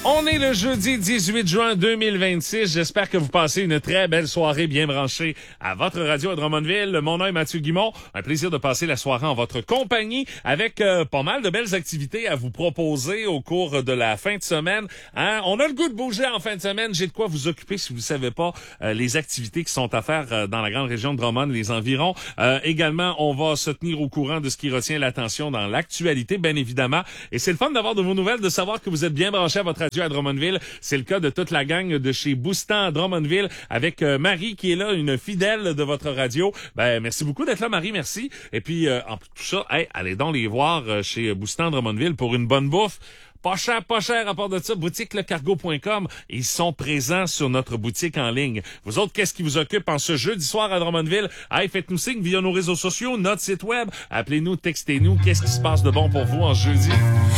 On est le jeudi 18 juin 2026. J'espère que vous passez une très belle soirée bien branchée à votre radio à Drummondville. Mon nom est Mathieu Guimond. Un plaisir de passer la soirée en votre compagnie avec pas mal de belles activités à vous proposer au cours de la fin de semaine. Hein? On a le goût de bouger en fin de semaine. J'ai de quoi vous occuper si vous ne savez pas les activités qui sont à faire dans la grande région de Drummond et les environs. Également, on va se tenir au courant de ce qui retient l'attention dans l'actualité, bien évidemment. Et c'est le fun d'avoir de vos nouvelles, de savoir que vous êtes bien branchés à votre radio à Drummondville. C'est le cas de toute la gang de chez Boostan à Drummondville avec Marie qui est là, une fidèle de votre radio. Ben merci beaucoup d'être là, Marie, merci. Et puis en plus de tout ça, allez donc les voir chez Boostan à Drummondville pour une bonne bouffe. Pas cher, à part de ça, boutiquelecargo.com. Ils sont présents sur notre boutique en ligne. Vous autres, qu'est-ce qui vous occupe en ce jeudi soir à Drummondville? Faites-nous signe via nos réseaux sociaux, notre site web. Appelez-nous, textez-nous. Qu'est-ce qui se passe de bon pour vous en jeudi?